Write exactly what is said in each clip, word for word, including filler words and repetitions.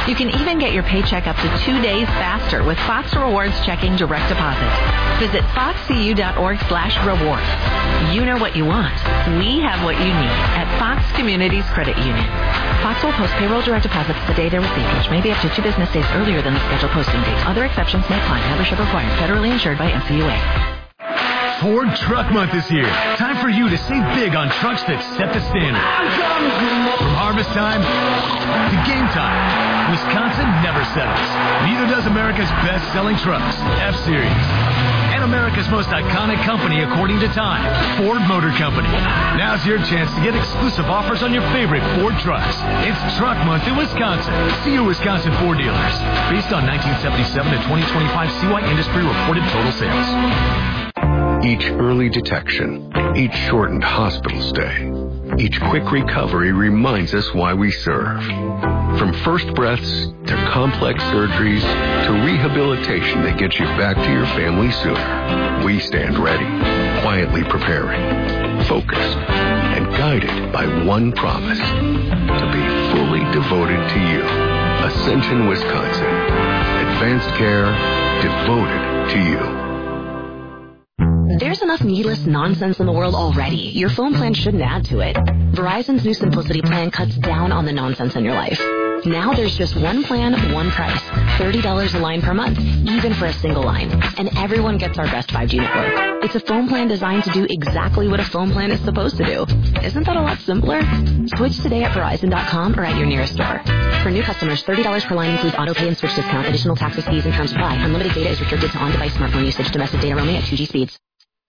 You can even get your paycheck up to two days faster with Fox Rewards checking direct deposit. Visit foxcu.org slash rewards. You know what you want. We have what you need at Fox Communities Credit Union. Fox will post payroll direct deposits the day they're received, which may be up to two business days earlier than the scheduled posting date. Other exceptions may apply. Membership required. Federally insured by N C U A. Ford Truck Month is here. Time for you to save big on trucks that set the standard. From harvest time to game time, Wisconsin never settles. Neither does America's best-selling trucks, F-Series. And America's most iconic company, according to Time, Ford Motor Company. Now's your chance to get exclusive offers on your favorite Ford trucks. It's Truck Month in Wisconsin. See your Wisconsin Ford dealers. Based on nineteen seventy-seven to twenty twenty-five C Y Industry reported total sales. Each early detection, each shortened hospital stay, each quick recovery reminds us why we serve. From first breaths to complex surgeries to rehabilitation that gets you back to your family sooner, we stand ready, quietly preparing, focused, and guided by one promise, to be fully devoted to you. Ascension, Wisconsin. Advanced care devoted to you. There's enough needless nonsense in the world already. Your phone plan shouldn't add to it. Verizon's new Simplicity plan cuts down on the nonsense in your life. Now there's just one plan, one price. thirty dollars a line per month, even for a single line. And everyone gets our best five G network. It's a phone plan designed to do exactly what a phone plan is supposed to do. Isn't that a lot simpler? Switch today at Verizon dot com or at your nearest store. For new customers, thirty dollars per line includes auto pay and switch discount. Additional taxes, fees, and terms apply. Unlimited data is restricted to on-device smartphone usage. Domestic data roaming at two G speeds.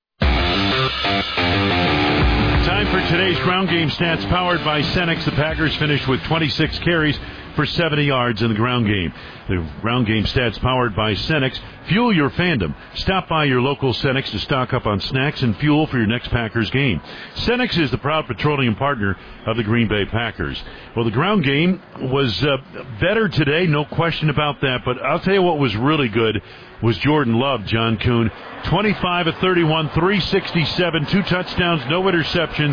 Time for today's ground game stats powered by Cenex. The Packers finished with twenty-six carries for seventy yards in the ground game. The ground game stats powered by Cenex. Fuel your fandom. Stop by your local Cenex to stock up on snacks and fuel for your next Packers game. Cenex is the proud petroleum partner of the Green Bay Packers. Well, the ground game was uh, better today, no question about that. But I'll tell you what was really good was Jordan Love, John Kuhn. twenty-five of thirty-one, three sixty-seven, two touchdowns, no interceptions,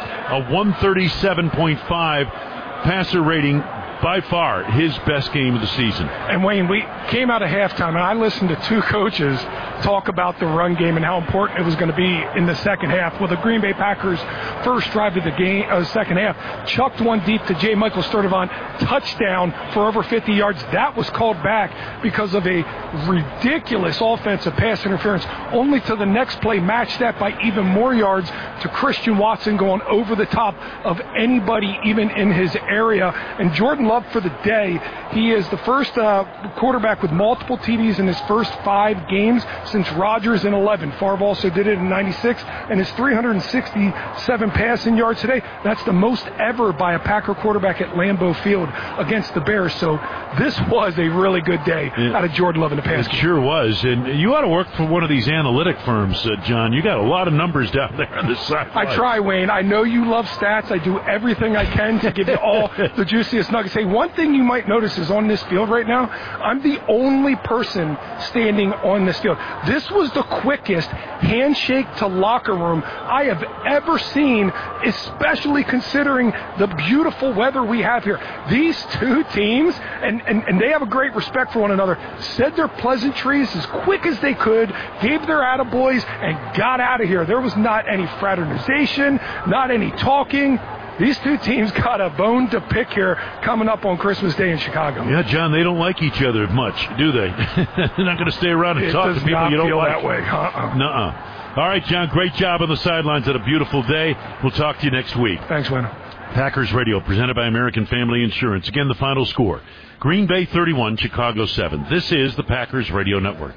a one thirty-seven point five passer rating. By far, his best game of the season. And, Wayne, we came out of halftime, and I listened to two coaches talk about the run game and how important it was going to be in the second half. Well, the Green Bay Packers' first drive of the game, uh, second half, chucked one deep to J. Michael Sturdivant, touchdown for over fifty yards. That was called back because of a ridiculous offensive pass interference, only to the next play match that by even more yards to Christian Watson going over the top of anybody even in his area. And Jordan Love for the day, he is the first uh, quarterback with multiple T Ds in his first five games since Rodgers in eleven. Favre also did it in ninety-six, and his three hundred sixty-seven passing yards today, that's the most ever by a Packer quarterback at Lambeau Field against the Bears. So this was a really good day it, out of Jordan Love in the pass It game. Sure was. And you ought to work for one of these analytic firms, uh, John. You got a lot of numbers down there on the side. I try, Wayne. I know you love stats. I do everything I can to give you all the juiciest nuggets. Hey, one thing you might notice is on this field right now, I'm the only person standing on this field. This was the quickest handshake to locker room I have ever seen, especially considering the beautiful weather we have here. These two teams, and, and, and they have a great respect for one another, said their pleasantries as quick as they could, gave their attaboys, and got out of here. There was not any fraternization, not any talking. These two teams got a bone to pick here coming up on Christmas Day in Chicago. Yeah, John, they don't like each other much, do they? They're not going to stay around and it talk to people you don't feel like. That way. Uh-uh. Nuh-uh. All right, John, great job on the sidelines. Had a beautiful day. We'll talk to you next week. Thanks, Wayne. Packers Radio, presented by American Family Insurance. Again, the final score. Green Bay thirty-one, Chicago seven. This is the Packers Radio Network.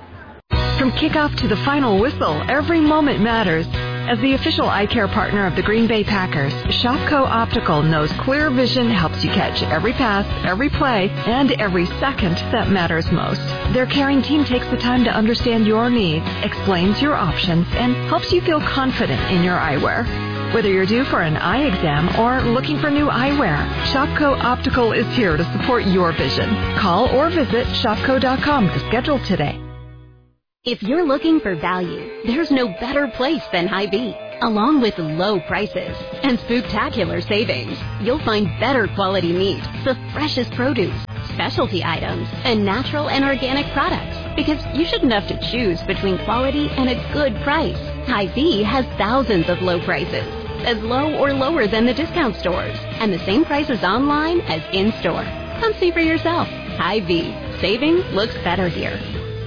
From kickoff to the final whistle, every moment matters. As the official eye care partner of the Green Bay Packers, Shopco Optical knows clear vision helps you catch every pass, every play, and every second that matters most. Their caring team takes the time to understand your needs, explains your options, and helps you feel confident in your eyewear. Whether you're due for an eye exam or looking for new eyewear, Shopco Optical is here to support your vision. Call or visit shopco dot com to schedule today. If you're looking for value, there's no better place than Hy-Vee. Along with low prices and spooktacular savings, you'll find better quality meat, the freshest produce, specialty items, and natural and organic products. Because you shouldn't have to choose between quality and a good price. Hy-Vee has thousands of low prices, as low or lower than the discount stores, and the same prices online as in-store. Come see for yourself. Hy-Vee. Saving looks better here.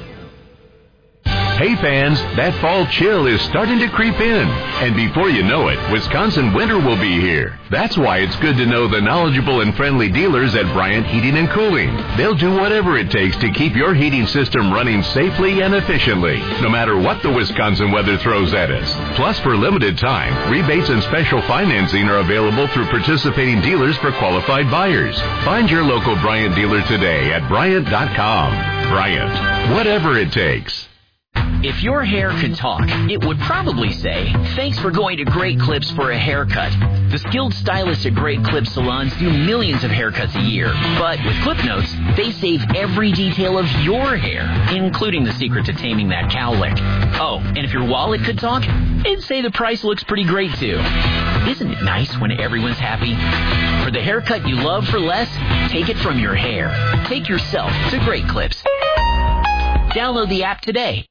Hey fans, that fall chill is starting to creep in. And before you know it, Wisconsin winter will be here. That's why it's good to know the knowledgeable and friendly dealers at Bryant Heating and Cooling. They'll do whatever it takes to keep your heating system running safely and efficiently, no matter what the Wisconsin weather throws at us. Plus, for limited time, rebates and special financing are available through participating dealers for qualified buyers. Find your local Bryant dealer today at Bryant dot com. Bryant, whatever it takes. If your hair could talk, it would probably say, thanks for going to Great Clips for a haircut. The skilled stylists at Great Clips salons do millions of haircuts a year. But with Clip Notes, they save every detail of your hair, including the secret to taming that cowlick. Oh, and if your wallet could talk, it'd say the price looks pretty great too. Isn't it nice when everyone's happy? For the haircut you love for less, take it from your hair. Take yourself to Great Clips. Download the app today.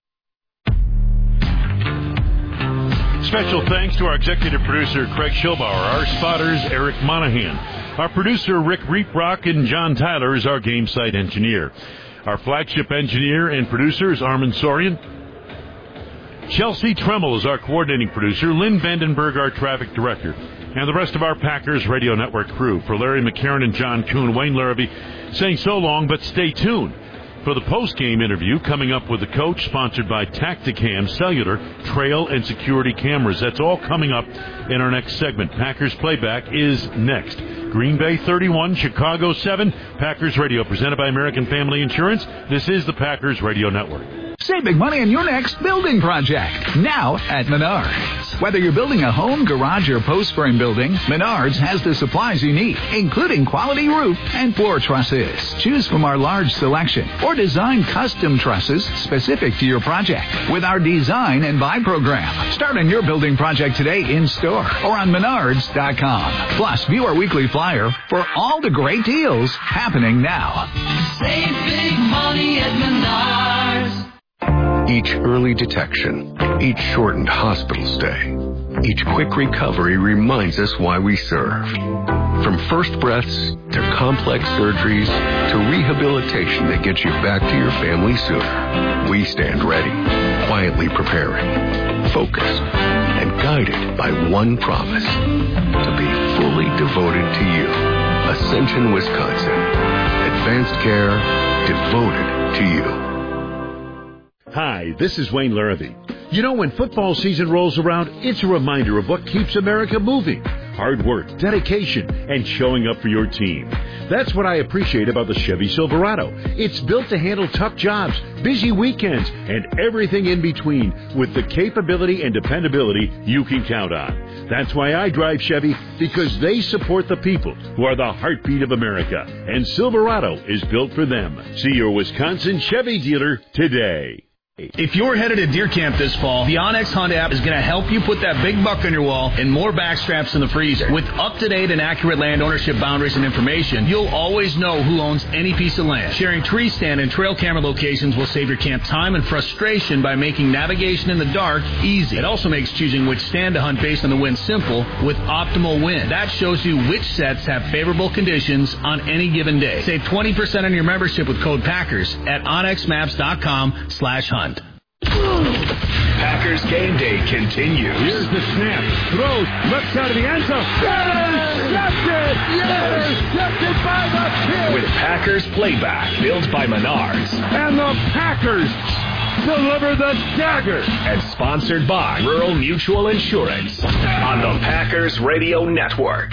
Special thanks to our executive producer, Craig Schilbauer, our spotters, Eric Monahan. Our producer, Rick Reeprock, and John Tyler is our game site engineer. Our flagship engineer and producer is Armin Sorian. Chelsea Tremmel is our coordinating producer, Lynn Vandenberg, our traffic director, and the rest of our Packers Radio Network crew. For Larry McCarron and John Kuhn, Wayne Larrabee saying so long, but stay tuned for the post-game interview coming up with the coach, sponsored by Tacticam Cellular, Trail, and Security Cameras. That's all coming up in our next segment. Packers Playback is next. Green Bay thirty-one, Chicago seven. Packers Radio, presented by American Family Insurance. This is the Packers Radio Network. Save big money on your next building project, now at Menards. Whether you're building a home, garage, or post-frame building, Menards has the supplies you need, including quality roof and floor trusses. Choose from our large selection or design custom trusses specific to your project with our Design and Buy program. Start on your building project today in-store or on Menards dot com. Plus, view our weekly flyer for all the great deals happening now. Save big money at Menards. Each early detection, each shortened hospital stay, each quick recovery reminds us why we serve. From first breaths to complex surgeries to rehabilitation that gets you back to your family sooner, we stand ready, quietly preparing, focused, and guided by one promise: to be fully devoted to you. Ascension, Wisconsin. Advanced care devoted to you. Hi, this is Wayne Larrabee. You know, when football season rolls around, it's a reminder of what keeps America moving. Hard work, dedication, and showing up for your team. That's what I appreciate about the Chevy Silverado. It's built to handle tough jobs, busy weekends, and everything in between with the capability and dependability you can count on. That's why I drive Chevy, because they support the people who are the heartbeat of America. And Silverado is built for them. See your Wisconsin Chevy dealer today. If you're headed to deer camp this fall, the Onyx Hunt app is going to help you put that big buck on your wall and more backstraps in the freezer. With up-to-date and accurate land ownership boundaries and information, you'll always know who owns any piece of land. Sharing tree stand and trail camera locations will save your camp time and frustration by making navigation in the dark easy. It also makes choosing which stand to hunt based on the wind simple with optimal wind. That shows you which sets have favorable conditions on any given day. Save twenty percent on your membership with code PACKERS at onyx maps dot com slash hunt. Packers game day continues. Here's the snap. Throws. Left side of the end zone. Intercepted! Intercepted by the kid! With Packers Playback, built by Menards. And the Packers deliver the dagger. And sponsored by Rural Mutual Insurance on the Packers Radio Network.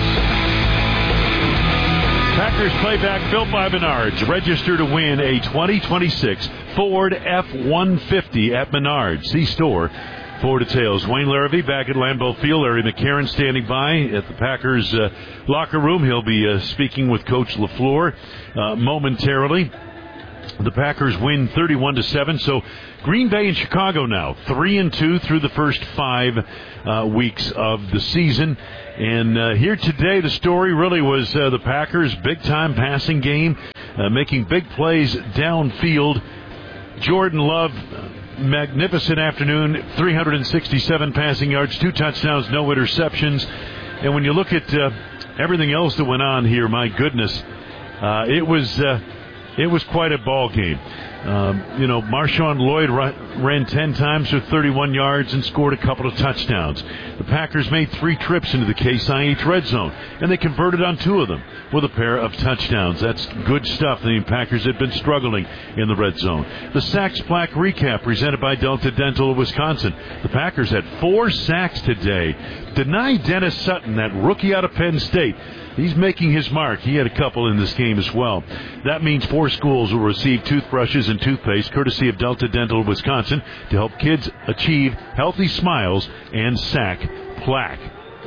Packers Playback, built by Menards. Register to win a twenty twenty-six Ford F one fifty at Menards. See store for details. Wayne Larrabee back at Lambeau Field. Larry McCarron standing by at the Packers uh, locker room. He'll be uh, speaking with Coach LaFleur uh, momentarily. The Packers win thirty-one to seven. So Green Bay and Chicago now three and two through the first five uh, weeks of the season. And uh, here today, the story really was uh, the Packers' big-time passing game. uh, making big plays downfield. Jordan Love, magnificent afternoon, three hundred sixty-seven passing yards, two touchdowns, no interceptions. And when you look at uh, everything else that went on here, my goodness, uh, it was uh, it was quite a ball game. Um, you know, Marshawn Lloyd ran ten times for thirty-one yards and scored a couple of touchdowns. The Packers made three trips into the Case I H red zone, and they converted on two of them with a pair of touchdowns. That's good stuff. The Packers had been struggling in the red zone. The Sacks Plaque recap presented by Delta Dental of Wisconsin. The Packers had four sacks today. Deny Dennis Sutton, that rookie out of Penn State. He's making his mark. He had a couple in this game as well. That means four schools will receive toothbrushes and toothpaste courtesy of Delta Dental of Wisconsin to help kids achieve healthy smiles and sack plaque.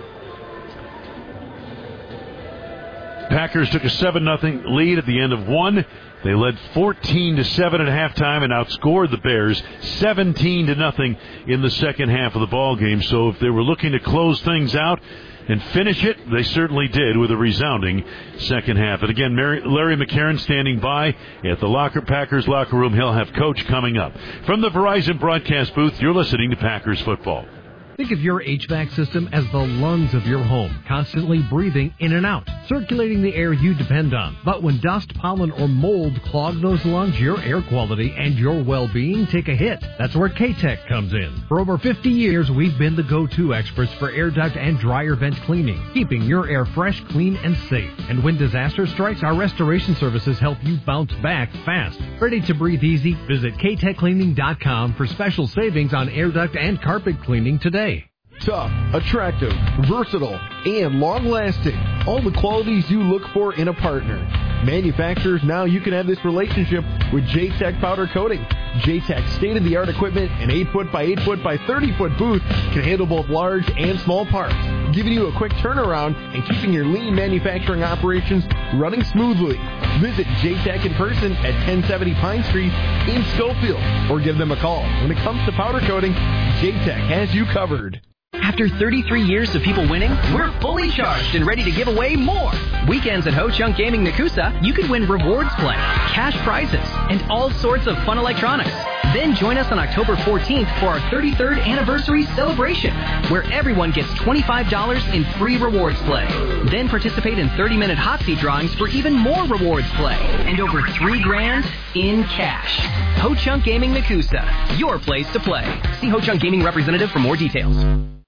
Packers took a seven nothing lead at the end of one. They led fourteen to seven at halftime and outscored the Bears seventeen to nothing in the second half of the ball game. So if they were looking to close things out and finish it, they certainly did with a resounding second half. And again, Mary, Larry McCarron standing by at the locker Packers locker room. He'll have Coach coming up. From the Verizon broadcast booth, you're listening to Packers football. Think of your H V A C system as the lungs of your home, constantly breathing in and out, circulating the air you depend on. But when dust, pollen, or mold clog those lungs, your air quality and your well-being take a hit. That's where K-Tech comes in. For over fifty years, we've been the go-to experts for air duct and dryer vent cleaning, keeping your air fresh, clean, and safe. And when disaster strikes, our restoration services help you bounce back fast. Ready to breathe easy? Visit K tech cleaning dot com for special savings on air duct and carpet cleaning today. Tough, attractive, versatile, and long-lasting. All the qualities you look for in a partner. Manufacturers, now you can have this relationship with J-Tech Powder Coating. J-Tech's state-of-the-art equipment and eight foot by eight foot by thirty foot booth can handle both large and small parts, giving you a quick turnaround and keeping your lean manufacturing operations running smoothly. Visit J-Tech in person at ten seventy Pine Street in Schofield, or give them a call. When it comes to powder coating, J-Tech has you covered. After thirty-three years of people winning, we're fully charged and ready to give away more. Weekends at Ho Chunk Gaming Nakusa, you can win rewards play, cash prizes, and all sorts of fun electronics. Then join us on October fourteenth for our thirty-third anniversary celebration, where everyone gets twenty-five dollars in free rewards play. Then participate in thirty minute hot seat drawings for even more rewards play, and over three grand in cash. Ho Chunk Gaming Nakusa, your place to play. See Ho Chunk Gaming representative for more details.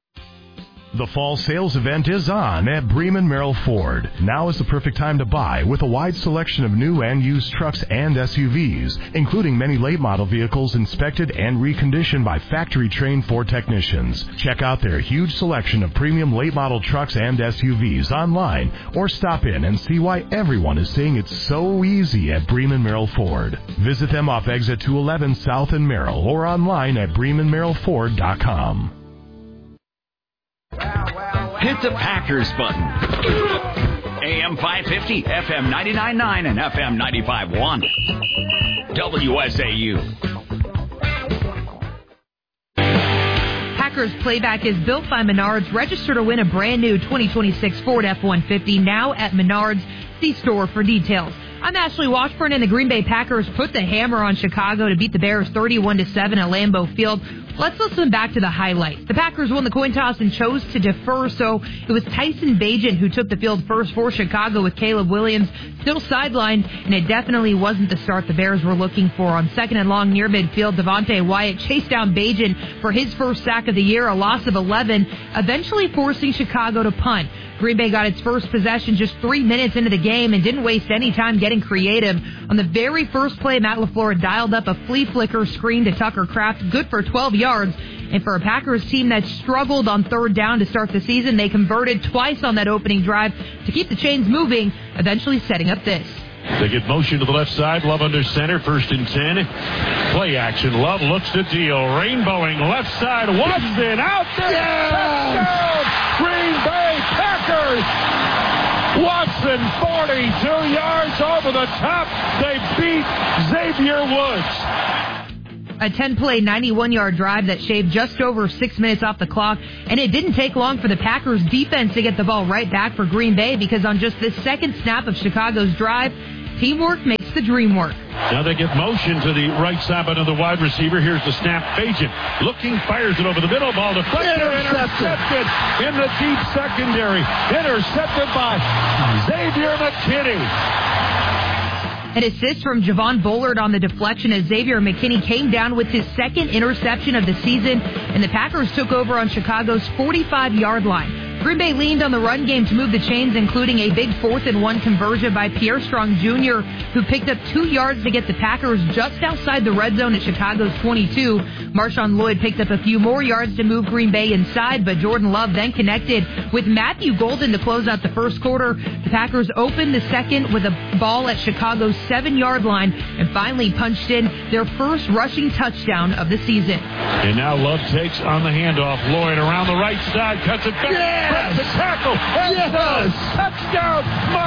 The fall sales event is on at Bremen Merrill Ford. Now is the perfect time to buy with a wide selection of new and used trucks and S U Vs, including many late model vehicles inspected and reconditioned by factory-trained Ford technicians. Check out their huge selection of premium late model trucks and S U Vs online, or stop in and see why everyone is saying it's so easy at Bremen Merrill Ford. Visit them off Exit two eleven South in Merrill or online at bremen merrill ford dot com. Hit the Packers button. A M five fifty, F M ninety-nine point nine, and F M ninety-five point one. W S A U. Packers Playback is built by Menards. Register to win a brand new twenty twenty-six Ford F one fifty now at Menards. See store for details. I'm Ashley Washburn, and the Green Bay Packers put the hammer on Chicago to beat the Bears thirty-one to seven at Lambeau Field. Let's listen back to the highlights. The Packers won the coin toss and chose to defer, so it was Tyson Bagent who took the field first for Chicago with Caleb Williams still sidelined, and it definitely wasn't the start the Bears were looking for. On second and long near midfield, Devontae Wyatt chased down Bagent for his first sack of the year, a loss of eleven, eventually forcing Chicago to punt. Green Bay got its first possession just three minutes into the game and didn't waste any time getting creative. On the very first play, Matt LaFleur dialed up a flea flicker screen to Tucker Kraft, good for twelve yards. And for a Packers team that struggled on third down to start the season, they converted twice on that opening drive to keep the chains moving, eventually setting up this. They get motion to the left side. Love under center. First and ten. Play action. Love looks to deal. Rainbowing left side. Watson out there. Yes! Touchdown! Green Bay Packers. Watson, forty-two yards over the top. They beat Xavier Woods. A ten-play, ninety-one-yard drive that shaved just over six minutes off the clock, and it didn't take long for the Packers' defense to get the ball right back for Green Bay, because on just the second snap of Chicago's drive, teamwork makes makes the dream work. Now they get motion to the right side by another wide receiver. Here's the snap. Bagent looking, fires it over the middle. Ball deflected. Intercepted in the deep secondary. Intercepted by Xavier McKinney. An assist from Javon Bullard on the deflection as Xavier McKinney came down with his second interception of the season, and the Packers took over on Chicago's forty-five-yard line. Green Bay leaned on the run game to move the chains, including a big fourth and one conversion by Pierre Strong Junior, who picked up two yards to get the Packers just outside the red zone at Chicago's twenty-two. Marshawn Lloyd picked up a few more yards to move Green Bay inside, but Jordan Love then connected with Matthew Golden to close out the first quarter. The Packers opened the second with a ball at Chicago's seven-yard line and finally punched in their first rushing touchdown of the season. And now Love takes on the handoff. Lloyd around the right side, cuts it back. Yes! The tackle. Yes! Touchdown,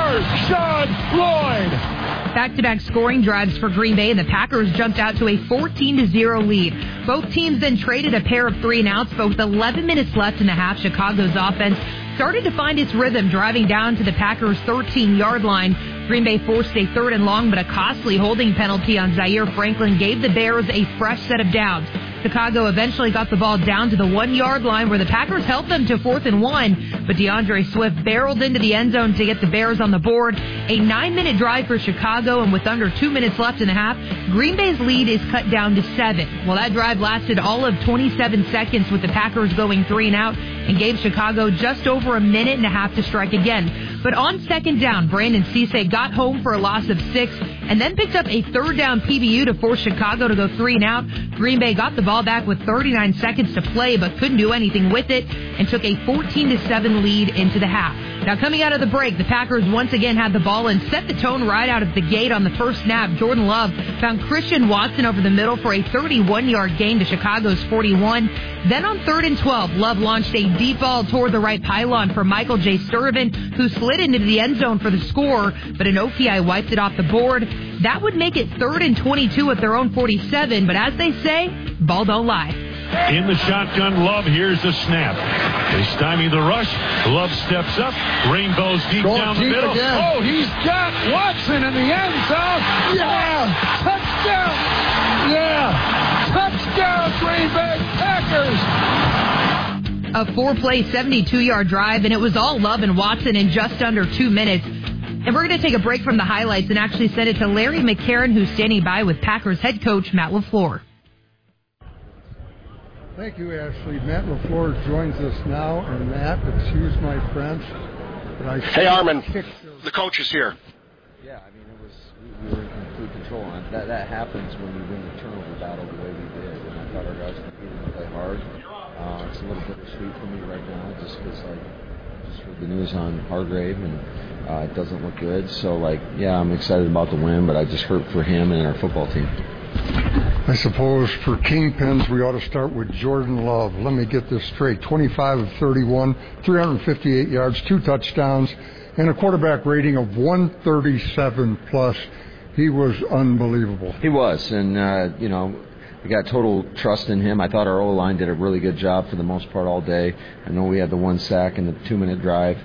Marshawn Lloyd. Back-to-back scoring drives for Green Bay, and the Packers jumped out to a fourteen to zero lead. Both teams then traded a pair of three and outs, but with eleven minutes left in the half, Chicago's offense started to find its rhythm, driving down to the Packers' thirteen-yard line. Green Bay forced a third and long, but a costly holding penalty on Zaire Franklin gave the Bears a fresh set of downs. Chicago eventually got the ball down to the one-yard line where the Packers held them to fourth and one, but DeAndre Swift barreled into the end zone to get the Bears on the board. A nine-minute drive for Chicago, and with under two minutes left in the half, Green Bay's lead is cut down to seven. Well, that drive lasted all of twenty-seven seconds with the Packers going three and out and gave Chicago just over a minute and a half to strike again. But on second down, Brandon Cisse got home for a loss of six and then picked up a third down P B U to force Chicago to go three and out. Green Bay got the ball back with thirty-nine seconds to play, but couldn't do anything with it and took a fourteen to seven lead into the half. Now, coming out of the break, the Packers once again had the ball and set the tone right out of the gate on the first snap. Jordan Love found Christian Watson over the middle for a thirty-one-yard gain to Chicago's forty-one. Then on third and twelve, Love launched a deep ball toward the right pylon for Michael J. Sturvin, who slid into the end zone for the score, but an O P I wiped it off the board. That would make it third and twenty-two at their own forty-seven, but as they say, ball don't lie. In the shotgun, Love, here's the snap. They stymie the rush. Love steps up. Rainbows deep Going down deep the middle. Again. Oh, he's got Watson in the end zone. Yeah! Touchdown! Yeah! Touchdown, Green Bay Packers! A four-play, seventy-two-yard drive, and it was all Love and Watson in just under two minutes. And we're going to take a break from the highlights and actually send it to Larry McCarron, who's standing by with Packers head coach Matt LaFleur. Thank you, Ashley. Matt LaFleur joins us now. And Matt, excuse my French, but I Hey, Armin. The coach is here. Yeah, I mean, it was we, we were in complete control. And that that happens when we win the turnover battle the way we did. And I thought our guys competed to play hard. Uh, it's a little bittersweet for me right now, just because like just heard the news on Hargrave and uh, it doesn't look good. So like, yeah, I'm excited about the win, but I just hurt for him and our football team. I suppose for Kingpins, we ought to start with Jordan Love. Let me get this straight. twenty-five of thirty-one, three hundred fifty-eight yards, two touchdowns, and a quarterback rating of one thirty-seven plus. He was unbelievable. He was, and, uh, you know, we got total trust in him. I thought our O-line did a really good job for the most part all day. I know we had the one sack and the two-minute drive.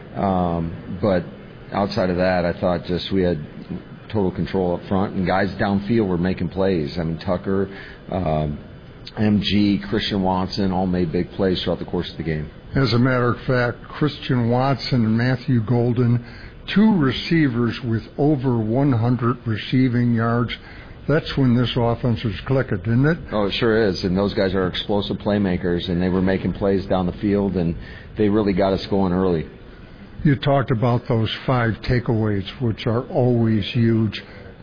Um, but outside of that, I thought just we had total control up front, and guys downfield were making plays. I mean, Tucker, um, M G, Christian Watson all made big plays throughout the course of the game. As a matter of fact, Christian Watson and Matthew Golden, two receivers with over one hundred receiving yards. That's when this offense is clicking, isn't it? Oh, it sure is. And those guys are explosive playmakers, and they were making plays down the field, and they really got us going early. You talked about those five takeaways, which are always huge.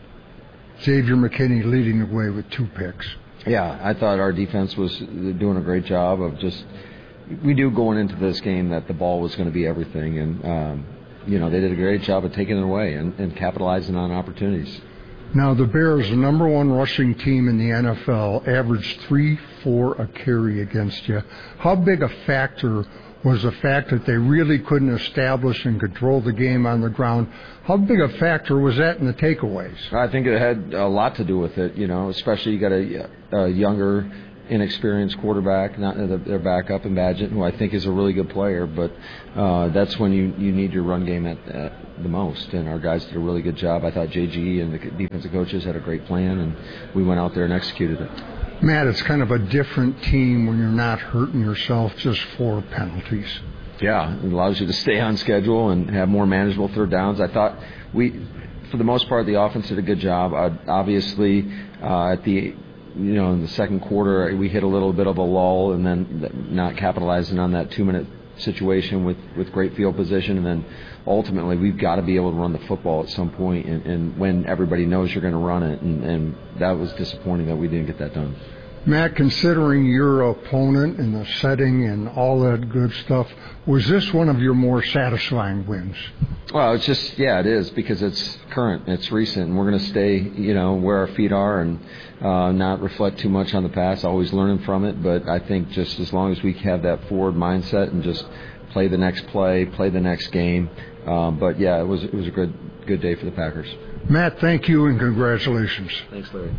Xavier McKinney leading the way with two picks. Yeah, I thought our defense was doing a great job of just – we knew going into this game that the ball was going to be everything, and, um, you know, they did a great job of taking it away and, and capitalizing on opportunities. Now, the Bears, the number one rushing team in the N F L, averaged three four a carry against you. How big a factor was the fact that they really couldn't establish and control the game on the ground? How big a factor was that in the takeaways? I think it had a lot to do with it, you know, especially you got a, a younger inexperienced quarterback, not their backup in Badgett, who I think is a really good player. But uh, that's when you, you need your run game at, at the most. And our guys did a really good job. I thought J G and the defensive coaches had a great plan, and we went out there and executed it. Matt, it's kind of a different team when you're not hurting yourself just for penalties. Yeah, it allows you to stay on schedule and have more manageable third downs. I thought we, for the most part, the offense did a good job. Uh, obviously, uh, at the you know in the second quarter, we hit a little bit of a lull, and then not capitalizing on that two-minute situation with, with great field position, and then ultimately we've got to be able to run the football at some point, and, and when everybody knows you're going to run it, and, and that was disappointing that we didn't get that done. Matt, considering your opponent and the setting and all that good stuff, was this one of your more satisfying wins? Well, it's just, yeah, it is, because it's current, it's recent, and we're going to stay, you know, where our feet are and uh, not reflect too much on the past, always learning from it. But I think just as long as we have that forward mindset and just play the next play, play the next game. Um, but, yeah, it was it was a good, good day for the Packers. Matt, thank you and congratulations. Thanks, Larry.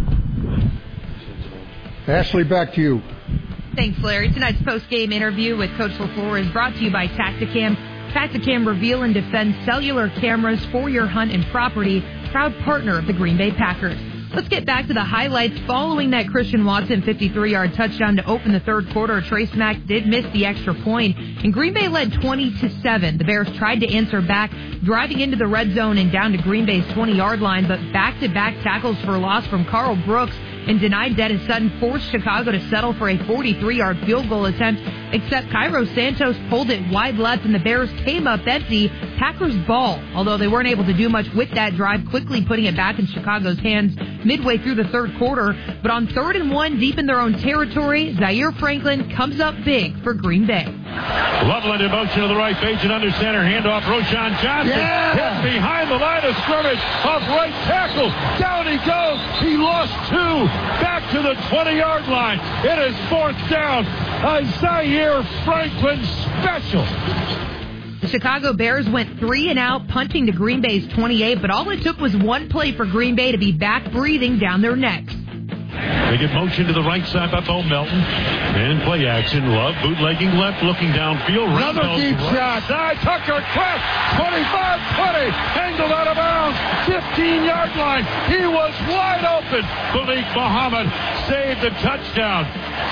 Ashley, back to you. Thanks, Larry. Tonight's post-game interview with Coach LaFleur is brought to you by Tacticam. Tacticam Reveal and Defend cellular cameras for your hunt and property. Proud partner of the Green Bay Packers. Let's get back to the highlights following that Christian Watson fifty-three-yard touchdown to open the third quarter. Trace Mack did miss the extra point, and Green Bay led twenty to seven. The Bears tried to answer back, driving into the red zone and down to Green Bay's twenty-yard line, but back-to-back tackles for loss from Carl Brooks and denied Dennis Sutton forced Chicago to settle for a forty-three-yard field goal attempt, except Cairo Santos pulled it wide left and the Bears came up empty. Packers ball, although they weren't able to do much with that drive, quickly putting it back in Chicago's hands midway through the third quarter. But on third and one, deep in their own territory, Zaire Franklin comes up big for Green Bay. Loveland in motion to the right, Bagent under center, handoff, Roschon Johnson. Yeah. Hit behind the line of scrimmage, off right tackle. Down he goes. He lost two. Back to the twenty-yard line. It is fourth down. A Zaire Franklin special. The Chicago Bears went three and out, punting to Green Bay's twenty-eight, but all it took was one play for Green Bay to be back breathing down their necks. They get motion to the right side by Bo Melton. And play action. Love bootlegging left, looking downfield. Another Randall's deep right shot. side. Tucker Kraft, twenty-five twenty. Angled out of bounds. fifteen-yard line. He was wide open. Malik Muhammad saved the touchdown.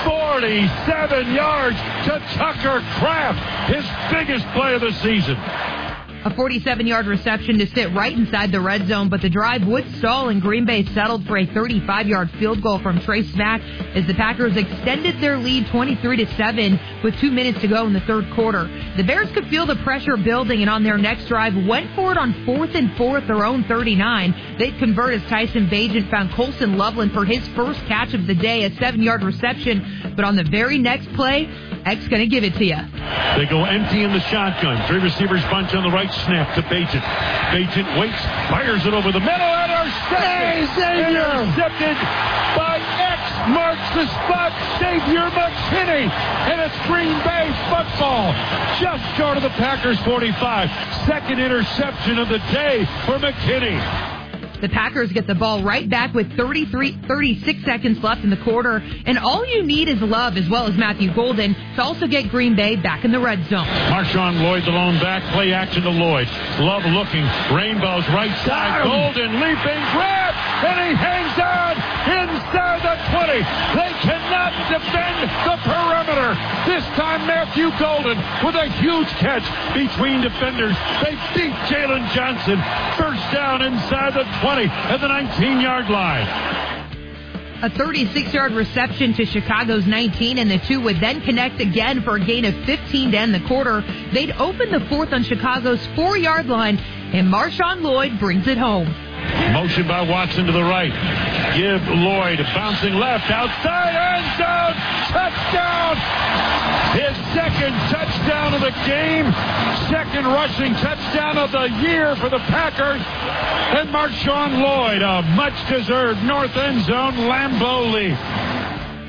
forty-seven yards to Tucker Kraft. His biggest play of the season. A forty-seven-yard reception to sit right inside the red zone, but the drive would stall, and Green Bay settled for a thirty-five-yard field goal from Trace Mack as the Packers extended their lead twenty-three to seven with two minutes to go in the third quarter. The Bears could feel the pressure building, and on their next drive, went for it on fourth and four at their own thirty-nine. They'd convert as Tyson Bagent found Colson Loveland for his first catch of the day, a seven-yard reception, but on the very next play, X going to give it to you. They go empty in the shotgun. Three receivers bunch on the right, snap to Bagent. Bagent waits, fires it over the middle, intercepted. Hey, intercepted by X. Marks the spot, Xavier McKinney. And it's Green Bay football. Just short of the Packers forty-five. Second interception of the day for McKinney. The Packers get the ball right back with thirty-three, thirty-six seconds left in the quarter, and all you need is Love as well as Matthew Golden to also get Green Bay back in the red zone. Marshawn Lloyd, the lone back, play action to Lloyd. Love looking, Rainbow's right side, Golden leaping, grab, and he hangs on inside the twenty. They cannot defend the perimeter. This time Matthew Golden with a huge catch between defenders. They beat Jalen Johnson. First down inside the twenty at the nineteen-yard line. A thirty-six-yard reception to Chicago's nineteen, and the two would then connect again for a gain of fifteen to end the quarter. They'd open the fourth on Chicago's four-yard line, and Marshawn Lloyd brings it home. Motion by Watson to the right. Give Lloyd bouncing left outside end zone. Touchdown. His second touchdown of the game. Second rushing touchdown of the year for the Packers. And Marshawn Lloyd, a much-deserved north end zone Lambeau lead.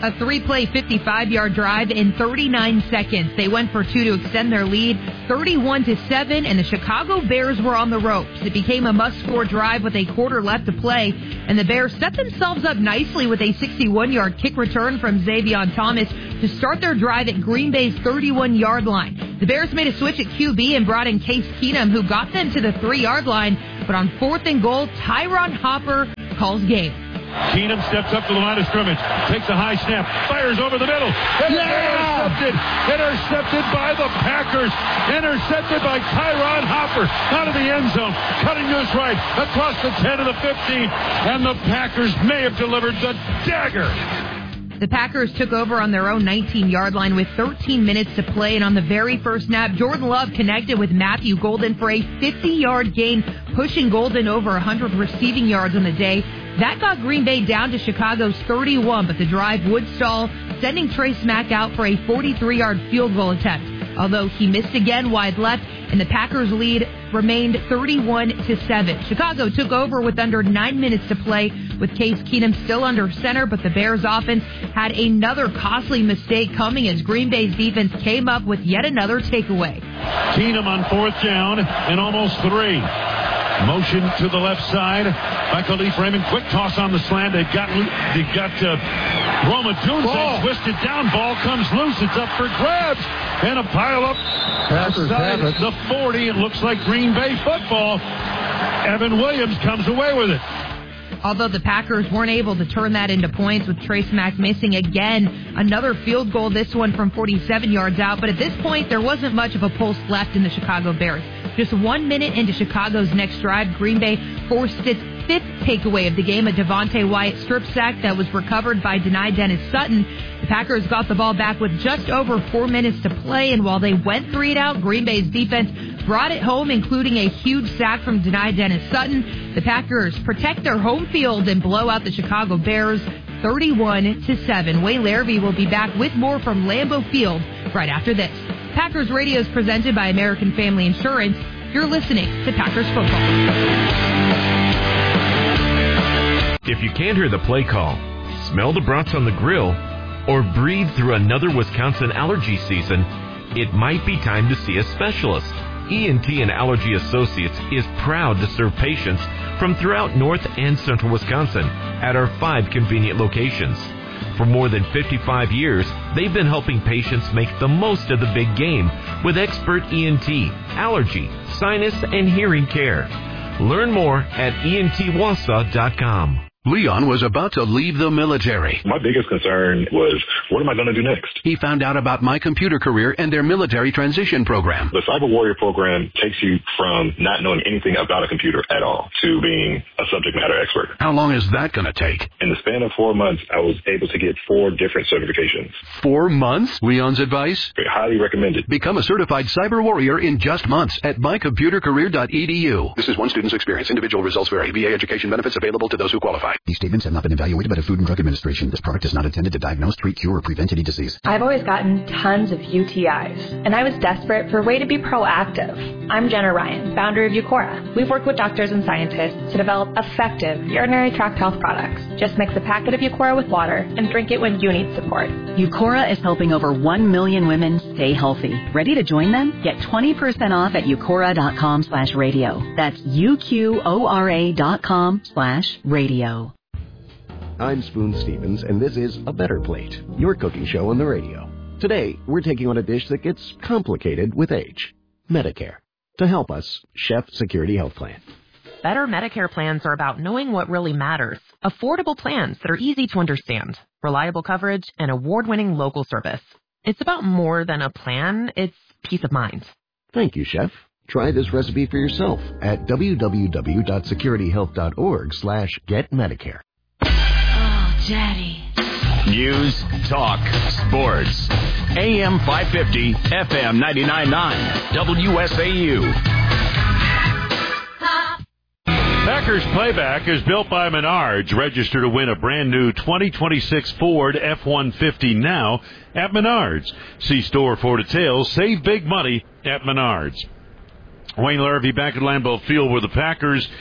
a three-play fifty-five-yard drive in thirty-nine seconds. They went for two to extend their lead, thirty-one to seven, and the Chicago Bears were on the ropes. It became a must-score drive with a quarter left to play, and the Bears set themselves up nicely with a sixty-one-yard kick return from Xavion Thomas to start their drive at Green Bay's thirty-one-yard line. The Bears made a switch at Q B and brought in Case Keenum, who got them to the three-yard line, but on fourth and goal, Tyron Hopper calls game. Keenum steps up to the line of scrimmage, takes a high snap, fires over the middle. Yeah! Intercepted! Intercepted by the Packers. Intercepted by Tyron Hopper out of the end zone. Cutting to his right, across the ten to the fifteen. And the Packers may have delivered the dagger. The Packers took over on their own nineteen-yard line with thirteen minutes to play, and on the very first snap, Jordan Love connected with Matthew Golden for a fifty-yard gain, pushing Golden over one hundred receiving yards on the day. That got Green Bay down to Chicago's thirty-one, but the drive would stall, sending Trey Smack out for a forty-three-yard field goal attempt. Although he missed again wide left, and the Packers' lead remained thirty-one to seven. Chicago took over with under nine minutes to play, with Case Keenum still under center, but the Bears' offense had another costly mistake coming as Green Bay's defense came up with yet another takeaway. Keenum on fourth down and almost three. Motion to the left side by Khalif Raymond. Quick toss on the slant. They got they got uh, Roma Tunze twisted down. Ball comes loose. It's up for grabs. And a pile up outside the forty. It looks like Green Bay football. Evan Williams comes away with it. Although the Packers weren't able to turn that into points, with Trey Smack missing again. Another field goal, this one from forty-seven yards out. But at this point, there wasn't much of a pulse left in the Chicago Bears. Just one minute into Chicago's next drive, Green Bay forced its fifth takeaway of the game, a Devontae Wyatt strip sack that was recovered by Dani Dennis Sutton. The Packers got the ball back with just over four minutes to play, and while they went three and out, Green Bay's defense brought it home, including a huge sack from Dani Dennis Sutton. The Packers protect their home field and blow out the Chicago Bears thirty-one to seven. Wayne Larrabee will be back with more from Lambeau Field right after this. Packers Radio is presented by American Family Insurance. You're listening to Packers Football. If you can't hear the play call, smell the brats on the grill, or breathe through another Wisconsin allergy season, it might be time to see a specialist. E N T and Allergy Associates is proud to serve patients from throughout North and Central Wisconsin at our five convenient locations. For more than fifty-five years, they've been helping patients make the most of the big game with expert E N T, allergy, sinus, and hearing care. Learn more at E N T wasa dot com. Leon was about to leave the military. My biggest concern was, what am I going to do next? He found out about My Computer Career and their military transition program. The Cyber Warrior program takes you from not knowing anything about a computer at all to being a subject matter expert. How long is that going to take? In the span of four months, I was able to get four different certifications. Four months? Leon's advice? Very highly recommended. Become a certified Cyber Warrior in just months at my computer career dot e d u. This is one student's experience. Individual results vary. V A education benefits available to those who qualify. These statements have not been evaluated by the Food and Drug Administration. This product is not intended to diagnose, treat, cure, or prevent any disease. I've always gotten tons of U T Is, and I was desperate for a way to be proactive. I'm Jenna Ryan, founder of Eucora. We've worked with doctors and scientists to develop effective urinary tract health products. Just mix a packet of Eucora with water and drink it when you need support. Eucora is helping over one million women stay healthy. Ready to join them? Get twenty percent off at eucora dot com slash radio. That's U Q O R A dot com slash radio. I'm Spoon Stevens, and this is A Better Plate, your cooking show on the radio. Today, we're taking on a dish that gets complicated with age, Medicare. To help us, Chef Security Health Plan. Better Medicare plans are about knowing what really matters. Affordable plans that are easy to understand, reliable coverage, and award-winning local service. It's about more than a plan, it's peace of mind. Thank you, Chef. Try this recipe for yourself at w w w dot security health dot org slash get medicare. Daddy. News, talk, sports. A M five fifty, F M ninety-nine point nine, W S A U. Packers Playback is built by Menards. Register to win a brand new twenty twenty-six Ford F one fifty now at Menards. See store for details. Save big money at Menards. Wayne Larrabee back at Lambeau Field, where the Packers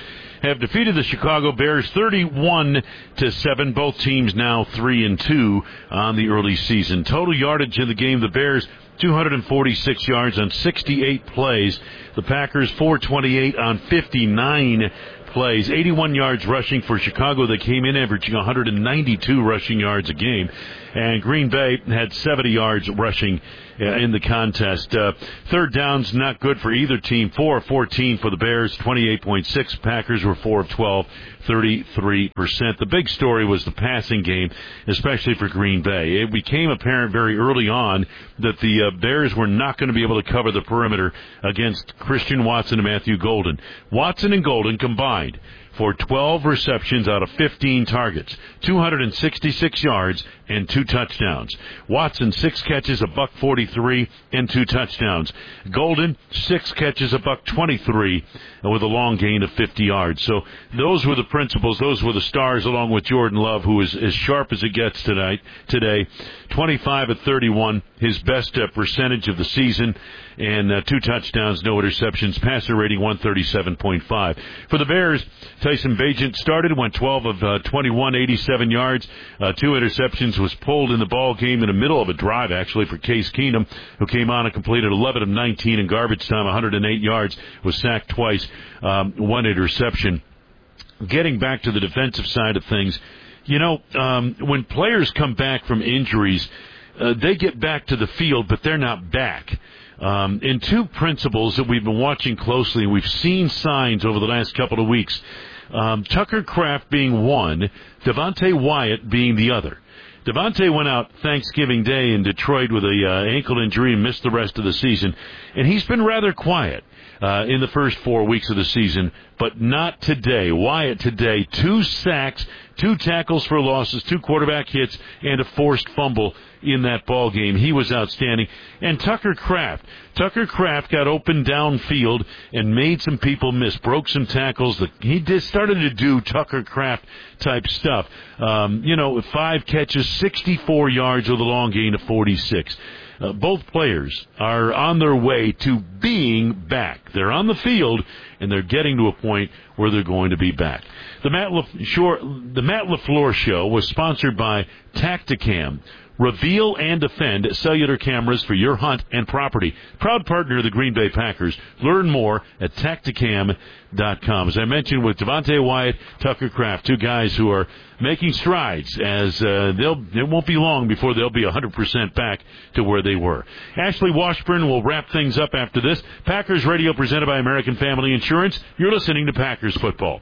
have defeated the Chicago Bears thirty-one to seven. Both teams now three and two on the early season. Total yardage in the game, the Bears two hundred forty-six yards on sixty-eight plays. The Packers four twenty-eight on fifty-nine plays. eighty-one yards rushing for Chicago. They came in averaging one hundred ninety-two rushing yards a game. And Green Bay had seventy yards rushing uh, in the contest. Uh, third downs, not good for either team. four of fourteen for the Bears, twenty-eight point six. Packers were four of twelve, thirty-three percent. The big story was the passing game, especially for Green Bay. It became apparent very early on that the uh, Bears were not going to be able to cover the perimeter against Christian Watson and Matthew Golden. Watson and Golden combined for twelve receptions out of fifteen targets, two hundred sixty-six yards and two touchdowns. Watson, six catches, a buck forty-three, and two touchdowns. Golden, six catches, a buck twenty-three, with a long gain of fifty yards. So those were the principals. Those were the stars, along with Jordan Love, who is as sharp as it gets tonight. Today, twenty-five of thirty-one, his best uh, percentage of the season, and uh, two touchdowns, no interceptions. Passer rating one thirty-seven point five. For the Bears, Tyson Bagent started, went twelve of uh, twenty-one, eighty-seven yards, uh, two interceptions, was pulled in the ball game in the middle of a drive, actually, for Case Keenum, who came on and completed eleven of nineteen in garbage time, one hundred eight yards, was sacked twice, um, one interception. Getting back to the defensive side of things, you know, um, when players come back from injuries, uh, they get back to the field, but they're not back. Um, and two principles that we've been watching closely, and we've seen signs over the last couple of weeks, um, Tucker Kraft being one, Devontae Wyatt being the other. Devontae went out Thanksgiving Day in Detroit with a uh, ankle injury and missed the rest of the season, and he's been rather quiet uh, in the first four weeks of the season, but not today. Wyatt today, two sacks, two tackles for losses, two quarterback hits, and a forced fumble in that ball game. He was outstanding. And Tucker Kraft. Tucker Kraft got open downfield and made some people miss, broke some tackles. He did, started to do Tucker Kraft type stuff. Um, you know, five catches, sixty-four yards with a long gain of forty-six. Uh, both players are on their way to being back. They're on the field, and they're getting to a point where they're going to be back. The Matt LaFleur, the Matt LaFleur Show was sponsored by Tacticam. Reveal and defend cellular cameras for your hunt and property. Proud partner of the Green Bay Packers. Learn more at tacticam dot com. As I mentioned, with Devontae Wyatt, Tucker Kraft, two guys who are making strides, as uh, they'll it won't be long before they'll be one hundred percent back to where they were. Ashley Washburn will wrap things up after this. Packers Radio presented by American Family Insurance. You're listening to Packers Football.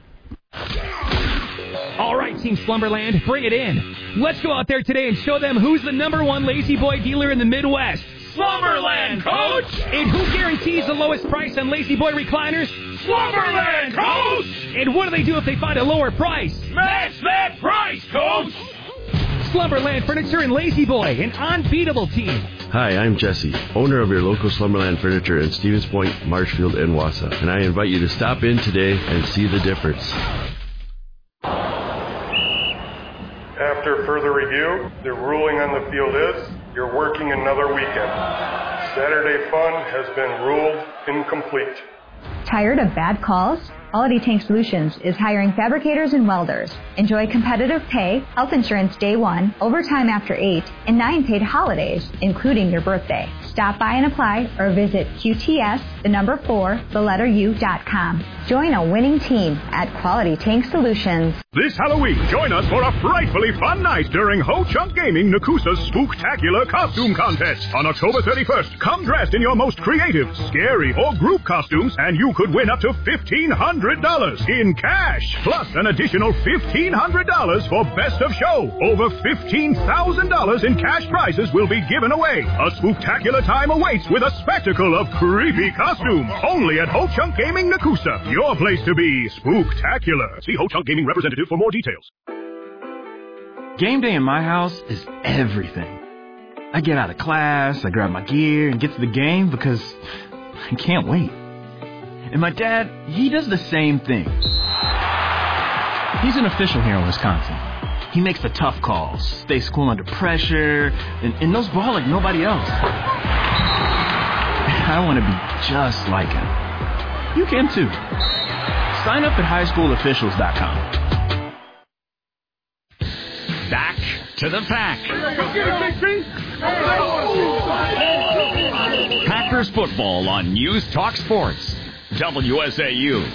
All right, Team Slumberland, bring it in. Let's go out there today and show them who's the number one Lazy Boy dealer in the Midwest. Slumberland, Coach! And who guarantees the lowest price on Lazy Boy recliners? Slumberland, Coach! And what do they do if they find a lower price? Match that price, Coach! Slumberland Furniture and Lazy Boy, an unbeatable team. Hi, I'm Jesse, owner of your local Slumberland Furniture in Stevens Point, Marshfield, and Wausau. And I invite you to stop in today and see the difference. After further review, the ruling on the field is you're working another weekend. Saturday fun has been ruled incomplete. Tired of bad calls? Quality Tank Solutions is hiring fabricators and welders. Enjoy competitive pay, health insurance day one, overtime after eight, and nine paid holidays, including your birthday. Stop by and apply or visit Q T S, the number four, the letter U dot com. Join a winning team at Quality Tank Solutions. This Halloween, join us for a frightfully fun night during Ho Chunk Gaming Nakusa's Spooktacular Costume Contest. On October thirty-first, come dressed in your most creative, scary, or group costumes, and you could win up to fifteen hundred dollars in cash, plus an additional fifteen hundred dollars for Best of Show. Over fifteen thousand dollars in cash prizes will be given away. A spooktacular time awaits with a spectacle of creepy costumes. Only at Ho Chunk Gaming Nakusa. Your place to be spooktacular. See Ho Chunk Gaming representative for more details. Game day in my house is everything. I get out of class, I grab my gear, and get to the game because I can't wait. And my dad, he does the same thing. He's an official here in Wisconsin. He makes the tough calls, stays cool under pressure, and, and knows ball like nobody else. I want to be just like him. You can too. Sign up at high school officials dot com. Back to the pack. Packers football on News Talk Sports. W S A U.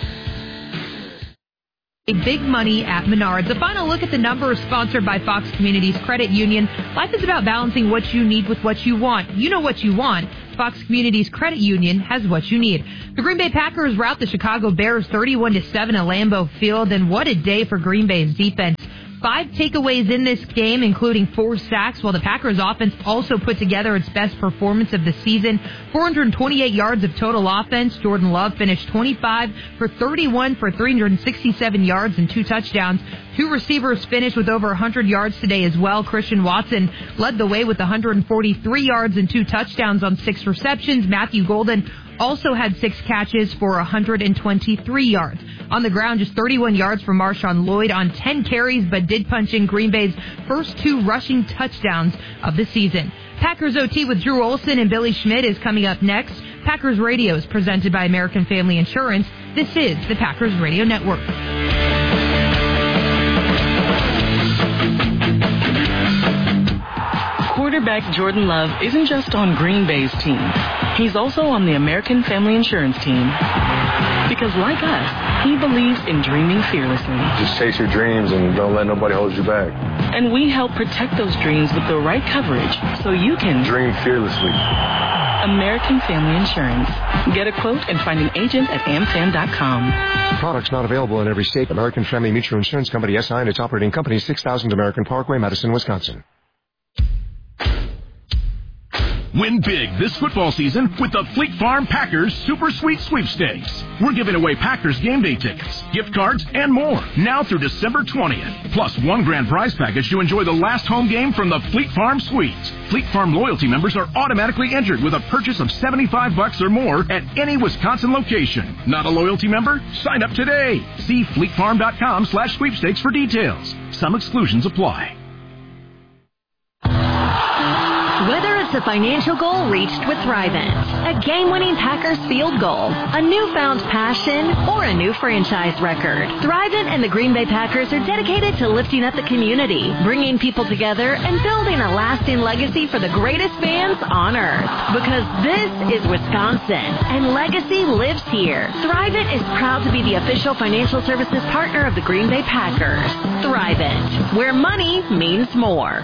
A big money at Menards. A final look at the numbers sponsored by Fox Communities Credit Union. Life is about balancing what you need with what you want. You know what you want. Fox Communities Credit Union has what you need. The Green Bay Packers rout the Chicago Bears thirty-one to seven at Lambeau Field, and what a day for Green Bay's defense. Five takeaways in this game, including four sacks, while the Packers offense also put together its best performance of the season. four hundred twenty-eight yards of total offense. Jordan Love finished twenty-five for thirty-one for three hundred sixty-seven yards and two touchdowns. Two receivers finished with over one hundred yards today as well. Christian Watson led the way with one hundred forty-three yards and two touchdowns on six receptions. Matthew Golden also had six catches for one hundred twenty-three yards. On the ground, just thirty-one yards for Marshawn Lloyd on ten carries, but did punch in Green Bay's first two rushing touchdowns of the season. Packers O T with Drew Olson and Billy Schmidt is coming up next. Packers Radio is presented by American Family Insurance. This is the Packers Radio Network. Quarterback Jordan Love isn't just on Green Bay's team. He's also on the American Family Insurance team. Because like us, he believes in dreaming fearlessly. Just chase your dreams and don't let nobody hold you back. And we help protect those dreams with the right coverage so you can dream fearlessly. American Family Insurance. Get a quote and find an agent at amfam dot com. Products not available in every state. American Family Mutual Insurance Company, S I and its operating company, six thousand American Parkway, Madison, Wisconsin. Win big this football season with the Fleet Farm Packers Super Sweet Sweepstakes. We're giving away Packers game day tickets, gift cards, and more now through December twentieth. Plus one grand prize package to enjoy the last home game from the Fleet Farm Suites. Fleet Farm loyalty members are automatically entered with a purchase of seventy-five bucks or more at any Wisconsin location. Not a loyalty member? Sign up today. See fleetfarm.com slash sweepstakes for details. Some exclusions apply. Whether it's a financial goal reached with Thrivent, a game-winning Packers field goal, a newfound passion, or a new franchise record, Thrivent and the Green Bay Packers are dedicated to lifting up the community, bringing people together, and building a lasting legacy for the greatest fans on earth. Because this is Wisconsin, and legacy lives here. Thrivent is proud to be the official financial services partner of the Green Bay Packers. Thrivent, where money means more.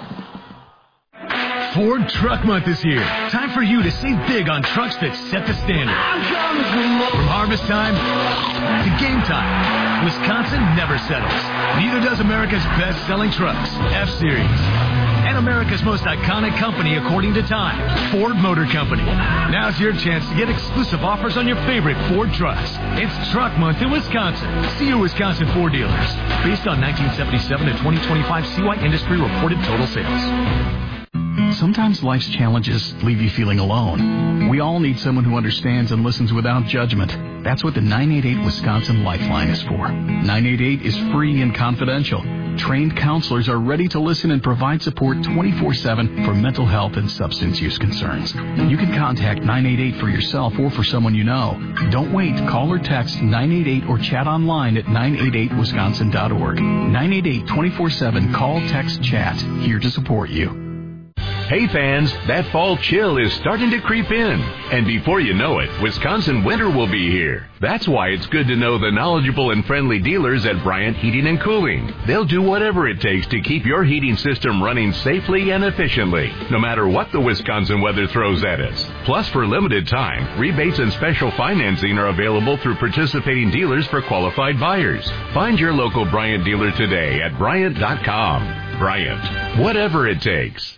Ford Truck Month is here. Time for you to save big on trucks that set the standard. From harvest time to game time, Wisconsin never settles. Neither does America's best-selling trucks, F-Series. And America's most iconic company according to Time, Ford Motor Company. Now's your chance to get exclusive offers on your favorite Ford trucks. It's Truck Month in Wisconsin. See your Wisconsin Ford dealers. Based on nineteen seventy-seven to twenty twenty-five C Y Industry reported total sales. Sometimes life's challenges leave you feeling alone. We all need someone who understands and listens without judgment. That's what the nine eight eight Wisconsin Lifeline is for. nine eight eight is free and confidential. Trained counselors are ready to listen and provide support twenty-four seven for mental health and substance use concerns. You can contact nine eight eight for yourself or for someone you know. Don't wait. Call or text nine eight eight or chat online at nine eight eight wisconsin dot org. nine eight eight, twenty-four seven. Call, text, chat. Here to support you. Hey fans, that fall chill is starting to creep in. And before you know it, Wisconsin winter will be here. That's why it's good to know the knowledgeable and friendly dealers at Bryant Heating and Cooling. They'll do whatever it takes to keep your heating system running safely and efficiently, no matter what the Wisconsin weather throws at us. Plus, for limited time, rebates and special financing are available through participating dealers for qualified buyers. Find your local Bryant dealer today at Bryant dot com. Bryant, whatever it takes.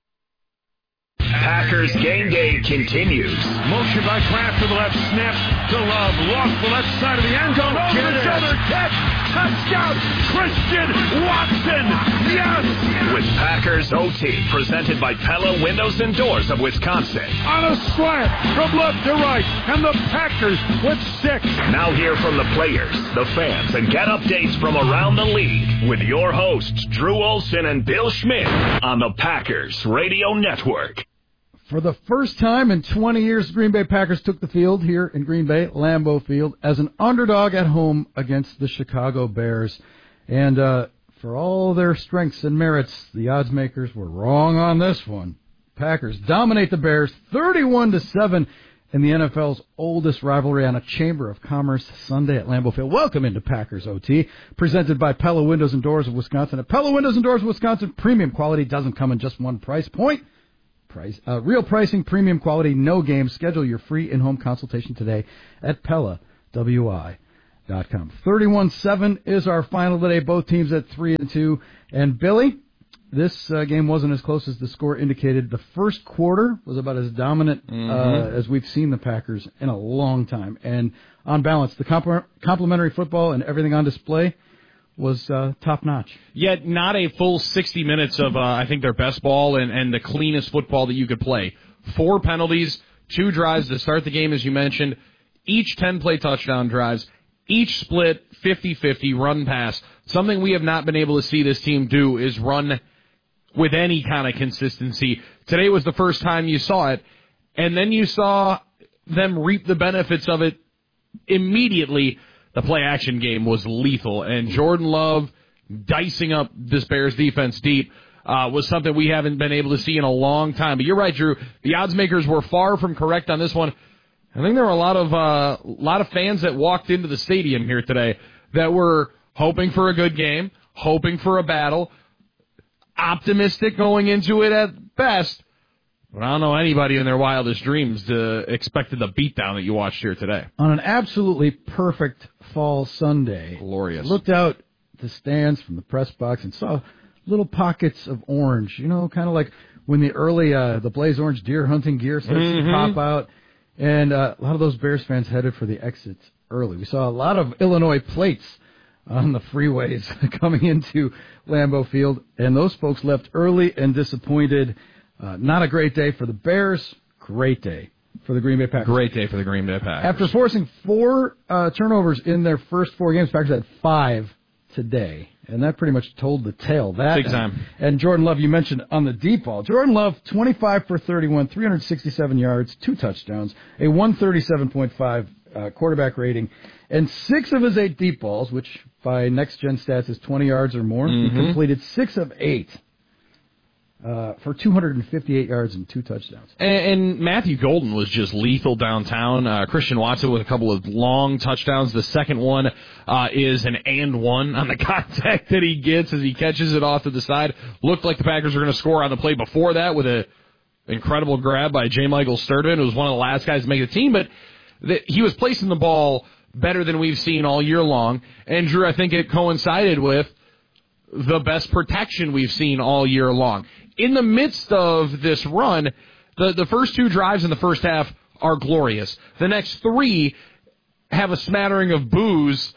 Packers game day continues. Motion by Kraft to the left, snap to Love, lost the left side of the end zone, over the shoulder, catch, touchdown, Christian Watson, yes! With Packers O T, presented by Pella Windows and Doors of Wisconsin. On a slant from left to right, and the Packers with six. Now hear from the players, the fans, and get updates from around the league with your hosts, Drew Olson and Bill Schmidt, on the Packers Radio Network. For the first time in twenty years, the Green Bay Packers took the field here in Green Bay, Lambeau Field, as an underdog at home against the Chicago Bears. And uh, for all their strengths and merits, the odds makers were wrong on this one. Packers dominate the Bears thirty-one to seven in the N F L's oldest rivalry on a Chamber of Commerce Sunday at Lambeau Field. Welcome into Packers O T, presented by Pella Windows and Doors of Wisconsin. At Pella Windows and Doors of Wisconsin, premium quality doesn't come in just one price point. Price, uh, real pricing, premium quality, no games. Schedule your free in-home consultation today at Pella W I dot com. thirty-one seven is our final today. Both teams at three and two. And Billy, this uh, game wasn't as close as the score indicated. The first quarter was about as dominant mm-hmm. uh, as we've seen the Packers in a long time. And on balance, the comp- complimentary football and everything on display was uh, top-notch. Yet not a full sixty minutes of, uh, I think, their best ball and, and the cleanest football that you could play. Four penalties, two drives to start the game, as you mentioned, each ten-play touchdown drives, each split fifty-fifty, run-pass. Something we have not been able to see this team do is run with any kind of consistency. Today was the first time you saw it, and then you saw them reap the benefits of it immediately. The play-action game was lethal, and Jordan Love dicing up this Bears defense deep uh, was something we haven't been able to see in a long time. But you're right, Drew. The odds makers were far from correct on this one. I think there were a lot of uh, lot of fans that walked into the stadium here today that were hoping for a good game, hoping for a battle, optimistic going into it at best. But I don't know anybody in their wildest dreams to expected the beatdown that you watched here today. On an absolutely perfect fall Sunday. Glorious. Looked out the stands from the press box and saw little pockets of orange, you know, kind of like when the early, uh, the Blaze Orange deer hunting gear starts mm-hmm. to pop out. And uh, a lot of those Bears fans headed for the exits early. We saw a lot of Illinois plates on the freeways coming into Lambeau Field, and those folks left early and disappointed. Uh, not a great day for the Bears. Great day for the Green Bay Packers. Great day for the Green Bay Packers. After forcing four uh, turnovers in their first four games, Packers had five today. And that pretty much told the tale. That Big time. And, and Jordan Love, you mentioned on the deep ball. Jordan Love, twenty-five for thirty-one, three hundred sixty-seven yards, two touchdowns, a one thirty-seven point five uh, quarterback rating, and six of his eight deep balls, which by next-gen stats is twenty yards or more. Mm-hmm. He completed six of eight. Uh, for two hundred fifty-eight yards and two touchdowns. And, and Matthew Golden was just lethal downtown. Uh, Christian Watson with a couple of long touchdowns. The second one uh, is an and one on the contact that he gets as he catches it off to the side. Looked like the Packers were going to score on the play before that with an incredible grab by J. Michael Sturdivant, who was one of the last guys to make the team. But the, he was placing the ball better than we've seen all year long. And, Drew, I think it coincided with the best protection we've seen all year long. In the midst of this run, the, the first two drives in the first half are glorious. The next three have a smattering of boos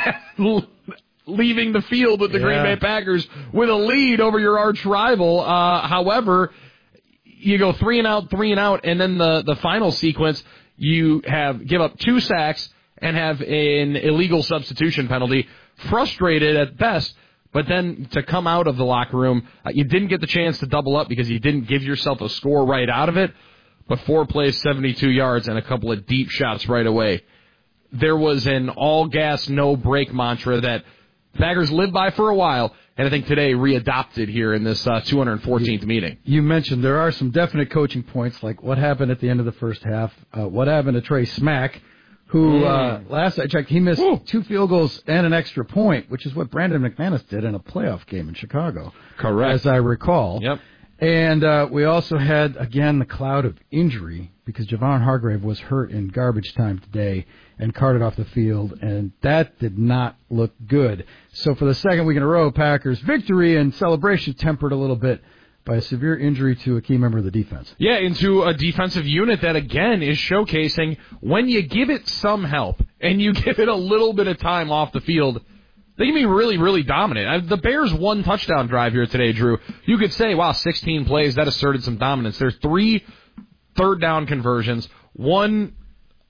leaving the field with the yeah. Green Bay Packers with a lead over your arch rival. Uh, however, you go three and out, three and out, and then the, the final sequence, you have give up two sacks and have an illegal substitution penalty. Frustrated at best. But then to come out of the locker room, uh, you didn't get the chance to double up because you didn't give yourself a score right out of it. But four plays, seventy-two yards, and a couple of deep shots right away. There was an all-gas, no-break mantra that Packers lived by for a while, and I think today readopted here in this uh, two hundred fourteenth you, meeting. You mentioned there are some definite coaching points, like what happened at the end of the first half, uh, what happened to Trey Smack, who, uh, last I checked, he missed Ooh. two field goals and an extra point, which is what Brandon McManus did in a playoff game in Chicago. Correct. As I recall. Yep. And uh, we also had, again, the cloud of injury because Javon Hargrave was hurt in garbage time today and carted off the field, and that did not look good. So for the second week in a row, Packers' victory and celebration tempered a little bit by a severe injury to a key member of the defense. Yeah, into a defensive unit that, again, is showcasing when you give it some help and you give it a little bit of time off the field, they can be really, really dominant. The Bears' one touchdown drive here today, Drew, you could say, wow, sixteen plays, that asserted some dominance. There's three third down conversions, one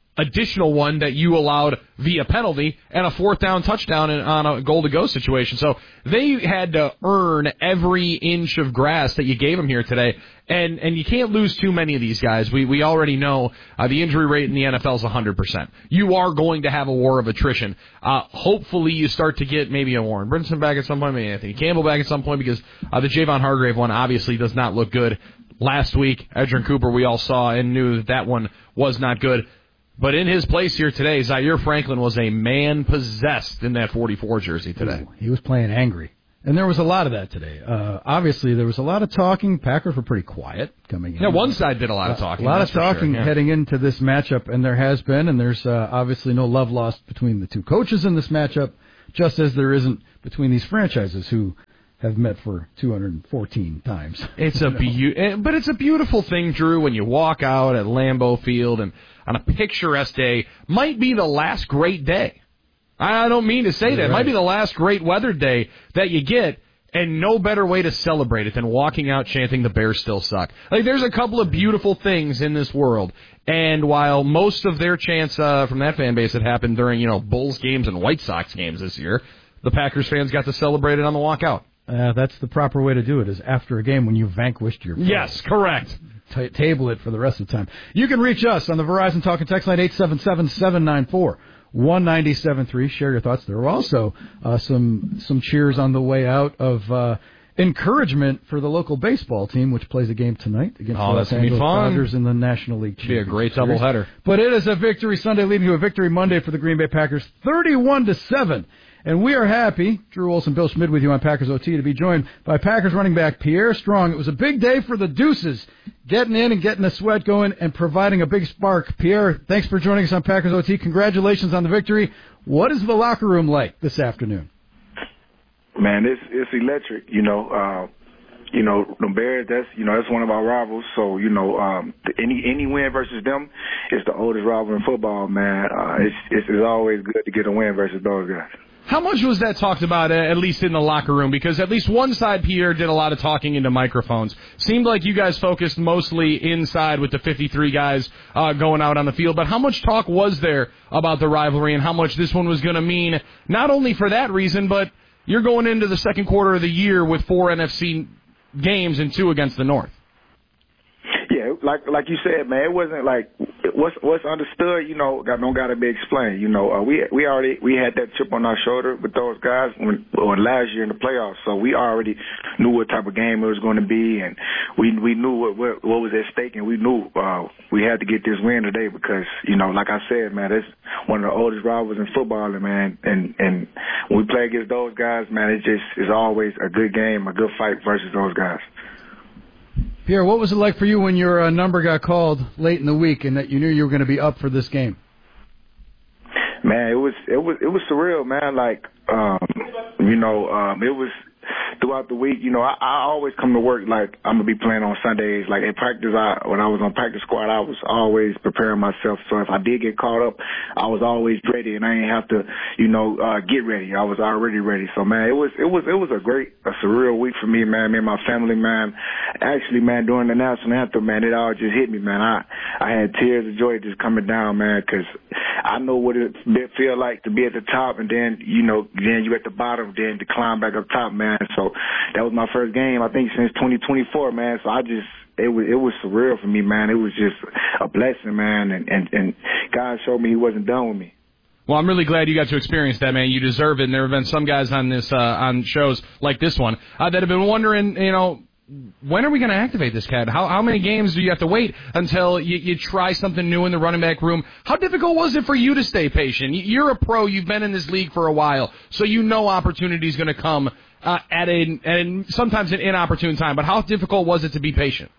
additional one that you allowed via penalty and a fourth down touchdown in, on a goal-to-go situation. So they had to earn every inch of grass that you gave them here today. And and you can't lose too many of these guys. We we already know uh, the injury rate in the N F L is one hundred percent. You are going to have a war of attrition. Uh, hopefully you start to get maybe a Warren Brinson back at some point, maybe Anthony Campbell back at some point, because uh, the Javon Hargrave one obviously does not look good. Last week, Edgerrin Cooper, we all saw and knew that that one was not good. But in his place here today, Zaire Franklin was a man possessed in that forty-four jersey today. Ooh, he was playing angry. And there was a lot of that today. Uh, obviously, there was a lot of talking. Packers were pretty quiet coming in. Yeah, one side did a lot of talking. A lot of for talking sure, yeah. heading into this matchup, and there has been, and there's uh, obviously no love lost between the two coaches in this matchup, just as there isn't between these franchises who have met for two hundred fourteen times. It's a be- but it's a beautiful thing, Drew, when you walk out at Lambeau Field and on a picturesque day, might be the last great day. I don't mean to say that. It might be the last great weather day that you get, and no better way to celebrate it than walking out chanting the Bears still suck. Like, there's a couple of beautiful things in this world, and while most of their chants uh, from that fan base had happened during, you know, Bulls games and White Sox games this year, the Packers fans got to celebrate it on the walkout. Uh, that's the proper way to do it, is after a game when you vanquished your foe. Yes, correct. T- table it for the rest of the time. You can reach us on the Verizon Talk and Text line eight seven seven, seven nine four, one nine seven three. Share your thoughts. There were also uh, some some cheers on the way out of uh, encouragement for the local baseball team, which plays a game tonight against oh, the Los Angeles Dodgers in the National League Championship. Be a great doubleheader. But it is a victory Sunday leading to a victory Monday for the Green Bay Packers, thirty-one to seven. And we are happy, Drew Olson, Bill Schmid with you on Packers O T, to be joined by Packers running back Pierre Strong. It was a big day for the Deuces, getting in and getting the sweat going and providing a big spark. Pierre, thanks for joining us on Packers O T. Congratulations on the victory. What is the locker room like this afternoon? Man, it's it's electric. You know, uh, you know the Bears. That's you know that's one of our rivals. So you know, um, any any win versus them is the oldest rival in football. Man, uh, it's, it's it's always good to get a win versus those guys. How much was that talked about, at least in the locker room? Because at least one side, Pierre, did a lot of talking into microphones. Seemed like you guys focused mostly inside with the fifty-three guys uh, going out on the field. But how much talk was there about the rivalry and how much this one was going to mean, not only for that reason, but you're going into the second quarter of the year with four N F C games and two against the North? Yeah, like like you said, man, it wasn't like what's what's understood. You know, got, don't got to be explained. You know, uh, we we already we had that chip on our shoulder with those guys when, when last year in the playoffs, so we already knew what type of game it was going to be, and we we knew what what, what was at stake, and we knew uh, we had to get this win today because you know, like I said, man, it's one of the oldest rivals in football, and man, and and when we play against those guys, man, it just is always a good game, a good fight versus those guys. Pierre, what was it like for you when your uh, number got called late in the week and that you knew you were going to be up for this game? Man, it was it was it was surreal, man. Like, um, you know, um, it was throughout the week. You know, I, I always come to work like I'm gonna be playing on Sundays. Like in practice, I when I was on practice squad, I was always preparing myself. So if I did get caught up, I was always ready, and I didn't have to, you know, uh, get ready. I was already ready. So man, it was it was it was a great, a surreal week for me, man. Me and my family, man. Actually, man, during the national anthem, man, it all just hit me, man. I I had tears of joy just coming down, man, because I know what it feel like to be at the top, and then you know, then you at the bottom, then to climb back up top, man. So that was my first game, I think, since twenty twenty-four, man. So I just, it was, it was surreal for me, man. It was just a blessing, man. And, and, and God showed me he wasn't done with me. Well, I'm really glad you got to experience that, man. You deserve it. And there have been some guys on this, uh, on shows like this one, uh, that have been wondering, you know, when are we going to activate this cat? How how many games do you have to wait until you, you try something new in the running back room? How difficult was it for you to stay patient? You're a pro. You've been in this league for a while, so you know opportunity is going to come uh, at a, at sometimes an inopportune time. But how difficult was it to be patient?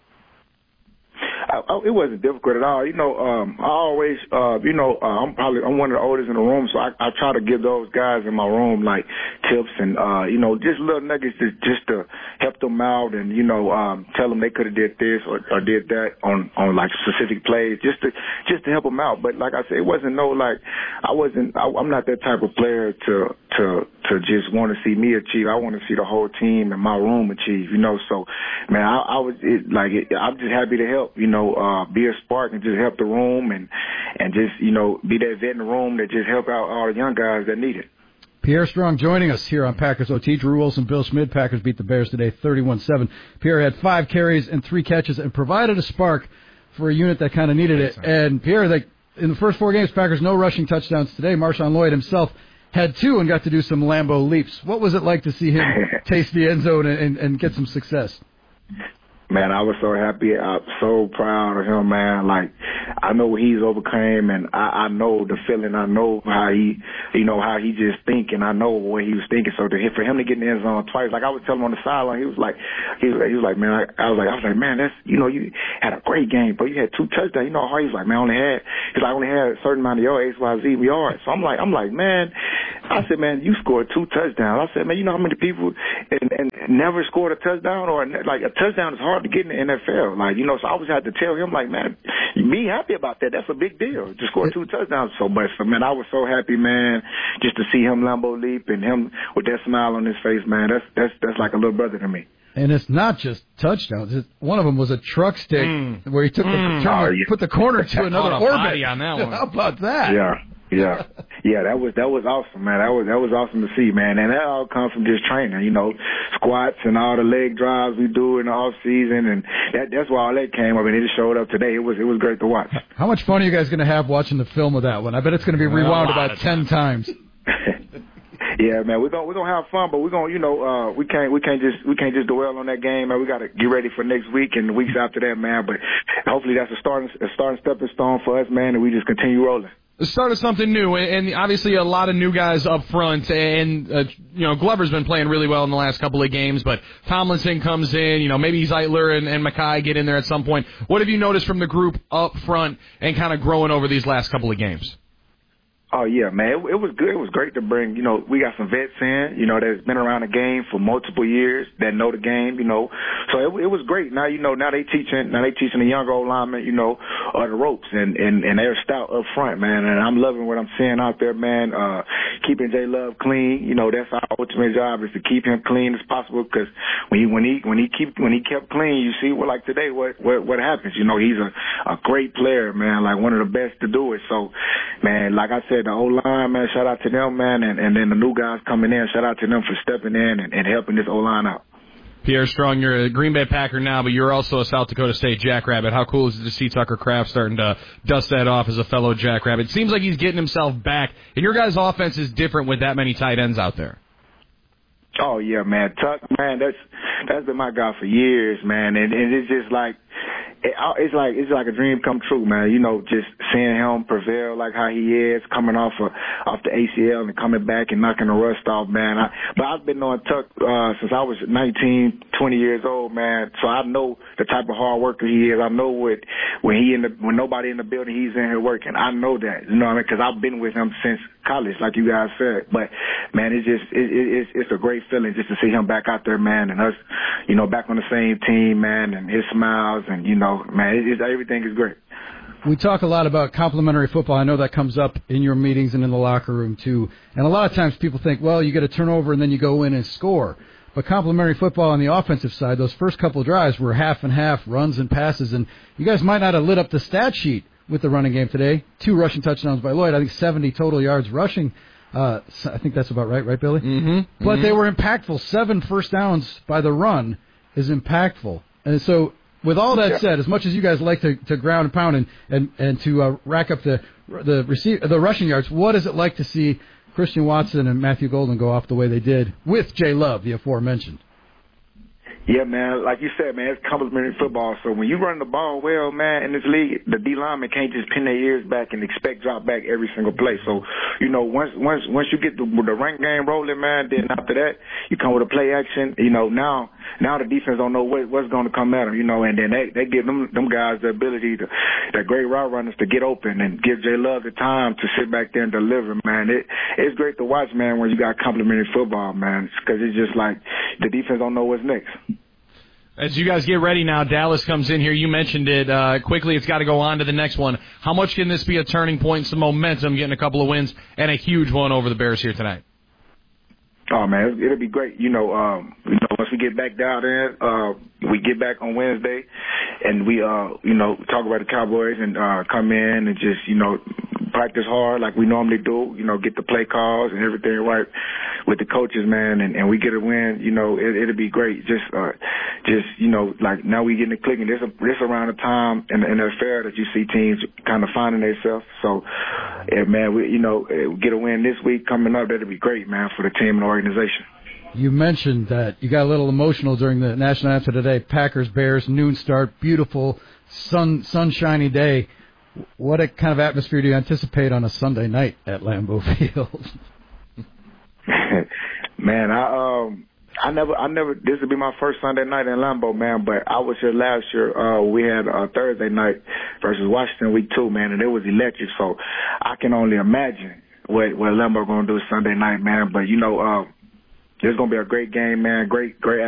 I, I, it wasn't difficult at all. You know, um, I always, uh, you know, uh, I'm probably I'm one of the oldest in the room, so I, I try to give those guys in my room like tips and uh, you know, just little nuggets to, just to help them out and you know, um, tell them they could have did this or, or did that on on like specific plays, just to just to help them out. But like I said, it wasn't no like I wasn't. I, I'm not that type of player to to to just want to see me achieve. I want to see the whole team in my room achieve. You know, so man, I, I was it, like it, I'm just happy to help. You know. know, uh, be a spark and just help the room and, and just, you know, be that vet in the room that just help out all the young guys that need it. Pierre Strong joining us here on Packers O T. Drew Wilson, Bill Schmid. Packers beat the Bears today thirty-one seven. Pierre had five carries and three catches and provided a spark for a unit that kind of needed it. And Pierre, like, in the first four games, Packers no rushing touchdowns today. Marshawn Lloyd himself had two and got to do some Lambeau leaps. What was it like to see him taste the end zone and, and, and get some success? Man, I was so happy. I'm so proud of him, man. Like, I know what he's overcame, and I, I know the feeling. I know how he, you know, how he just think, and I know what he was thinking. So to, for him to get in the end zone twice, like I was telling him on the sideline, he was like, he was, he was like, man, I, I was like, I was like, man, that's, you know, you had a great game, but you had two touchdowns. You know how he was like, man, I only had, he's like, I only had a certain amount of yards, X, Y, Z yards. So I'm like, I'm like, man, I said, man, you scored two touchdowns. I said, man, you know how many people and, and never scored a touchdown, or like a touchdown is hard to get in the N F L. Like, you know, so I always had to tell him, like, man, be happy about that. That's a big deal to score two touchdowns so much. So, man, I was so happy, man, just to see him Lambeau leap and him with that smile on his face, man. That's that's that's like a little brother to me. And it's not just touchdowns. It's, one of them was a truck stick mm. where he took mm. the turn, oh, yeah. put the corner to another orbit. Body on that one. How about that? Yeah. Yeah, yeah, that was that was awesome, man. That was that was awesome to see, man. And that all comes from just training, you know, squats and all the leg drives we do in the off season, and that that's why all that came up, and it just showed up today. It was it was great to watch. How much fun are you guys going to have watching the film of that one? I bet it's going to be rewound about ten times. Yeah, man, we're gonna we're gonna have fun, but we're gonna, you know, uh, we can't we can't just we can't just dwell on that game, man. We gotta get ready for next week and the weeks after that, man. But hopefully that's a starting a starting stepping stone for us, man, and we just continue rolling. The start of something new, and obviously a lot of new guys up front, and, uh, you know, Glover's been playing really well in the last couple of games, but Tomlinson comes in, you know, maybe Zeitler and, and Mackay get in there at some point. What have you noticed from the group up front and kind of growing over these last couple of games? Oh, yeah, man. It, it was good. It was great to bring, you know, we got some vets in, you know, that's been around the game for multiple years, that know the game, you know. So it, it was great. Now, you know, now they teaching, now they teaching the younger old linemen, you know, uh, the ropes, and, and, and they're stout up front, man. And I'm loving what I'm seeing out there, man. Uh, keeping J Love clean, you know, that's our ultimate job, is to keep him clean as possible, because when he, when he, when he keep, when he kept clean, you see what, like today, what, what, what happens. You know, he's a, a great player, man, like one of the best to do it. So, man, like I said, the O-line, man, shout out to them, man, and, and then the new guys coming in, shout out to them for stepping in and, and helping this O-line out. Pierre Strong, you're a Green Bay Packer now, but you're also a South Dakota State Jackrabbit. How cool is it to see Tucker Kraft starting to dust that off as a fellow Jackrabbit? It seems like he's getting himself back, and your guys' offense is different with that many tight ends out there. Oh, yeah, man. Tuck, man, that's that's been my guy for years, man, and, and it's just like, It, it's like it's like a dream come true, man. You know, just seeing him prevail like how he is, coming off of, off the A C L and coming back and knocking the rust off, man. I, but I've been knowing Tuck uh, since I was nineteen, twenty years old, man. So I know the type of hard worker he is. I know what when he in the when nobody in the building, he's in here working. I know that, you know what I mean? Because I've been with him since college, like you guys said. But man, it's just it, it, it's it's a great feeling just to see him back out there, man, and us, you know, back on the same team, man, and his smiles, and you know. Man, it, it, everything is great. We talk a lot about complimentary football. I know that comes up in your meetings and in the locker room, too. And a lot of times people think, well, you get a turnover and then you go in and score. But complimentary football on the offensive side, those first couple of drives were half and half, runs and passes. And you guys might not have lit up the stat sheet with the running game today. Two rushing touchdowns by Lloyd. I think seventy total yards rushing. Uh, I think that's about right, right, Billy? Mm-hmm. But mm-hmm. they were impactful. Seven first downs by the run is impactful. And so, with all that yeah. said, as much as you guys like to, to ground and pound and, and, and to uh, rack up the the receive, the rushing yards, what is it like to see Christian Watson and Matthew Golden go off the way they did with J Love, the aforementioned? Yeah, man, like you said, man, it's complimentary football. So when you run the ball well, man, in this league, the D lineman can't just pin their ears back and expect drop back every single play. So, you know, once once once you get the, the rank game rolling, man, then after that, you come with a play action. You know, now now the defense don't know what, what's going to come at them, you know, and then they, they give them them guys the ability to, the great route runners to get open and give J Love the time to sit back there and deliver, man. It It's great to watch, man, when you got complimentary football, man, because it's just like the defense don't know what's next. As you guys get ready now, Dallas comes in here. You mentioned it uh, quickly. It's got to go on to the next one. How much can this be a turning point, some momentum, getting a couple of wins, and a huge one over the Bears here tonight? Oh man, it'll be great. You know, um, you know, once we get back down there, uh, we get back on Wednesday, and we, uh, you know, talk about the Cowboys and uh, come in and just, you know, practice hard like we normally do. You know, get the play calls and everything right with the coaches, man, and, and we get a win. You know, it, it'll be great. Just, uh, just you know, like now we getting it clicking. This this around the time in, in the affair that you see teams kind of finding themselves. So, yeah, man, we, you know, get a win this week coming up. That'll be great, man, for the team and the organization. You mentioned that you got a little emotional during the national anthem today. Packers Bears noon start, beautiful sun sunshiny day. What a kind of atmosphere do you anticipate on a Sunday night at Lambeau Field? Man, I um I never I never this will be my first Sunday night in Lambeau, man, but I was here last year. Uh we had a Thursday night versus Washington week two, man, and it was electric, so I can only imagine what what Lambeau gonna do Sunday night, man. But you know, uh It's going to be a great game, man. Great, great